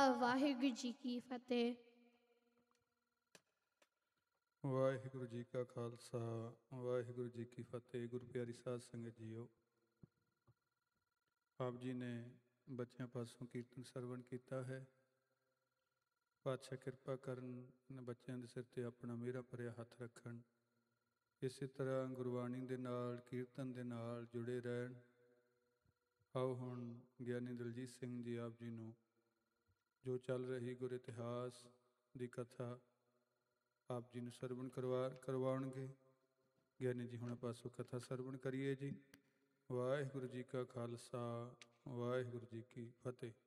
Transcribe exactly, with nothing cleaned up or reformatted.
ਵਾਹਿਗੁਰੂ ਜੀ ਕੀ ਫਤਿਹ। ਵਾਹਿਗੁਰੂ ਜੀ ਕਾ ਖਾਲਸਾ ਵਾਹਿਗੁਰੂ ਜੀ ਕੀ ਫਤਿਹ। ਗੁਰੂ ਪਿਆਰੀ ਸਾਧ ਸੰਗਤ ਜੀਓ, ਆਪ ਜੀ ਨੇ ਬੱਚਿਆਂ ਪਾਸੋਂ ਕੀਰਤਨ ਸਰਵਣ ਕੀਤਾ ਹੈ। ਪਾਤਸ਼ਾਹ ਕਿਰਪਾ ਕਰਨ, ਬੱਚਿਆਂ ਦੇ ਸਿਰ 'ਤੇ ਆਪਣਾ ਮਿਹਰਾ ਭਰਿਆ ਹੱਥ ਰੱਖਣ। ਇਸੇ ਤਰ੍ਹਾਂ ਗੁਰਬਾਣੀ ਦੇ ਨਾਲ, ਕੀਰਤਨ ਦੇ ਨਾਲ ਜੁੜੇ ਰਹਿਣ। ਆਓ ਹੁਣ ਗਿਆਨੀ ਦਲਜੀਤ ਸਿੰਘ ਜੀ ਆਪ ਜੀ ਨੂੰ ਜੋ ਚੱਲ ਰਹੀ ਗੁਰ ਇਤਿਹਾਸ ਦੀ ਕਥਾ ਆਪ ਜੀ ਨੂੰ ਸਰਵਣ ਕਰਵਾ ਕਰਵਾਉਣਗੇ। ਗਿਆਨੀ ਜੀ ਹੁਣ ਪਾਸੋਂ ਕਥਾ ਸਰਵਣ ਕਰੀਏ ਜੀ। ਵਾਹਿਗੁਰੂ ਜੀ ਕਾ ਖਾਲਸਾ ਵਾਹਿਗੁਰੂ ਜੀ ਕੀ ਫਤਿਹ।